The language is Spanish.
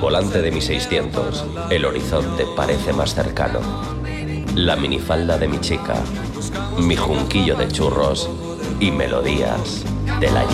volante de mi 600, el horizonte parece más cercano. La minifalda de mi chica, mi junquillo de churros y melodías del ayer.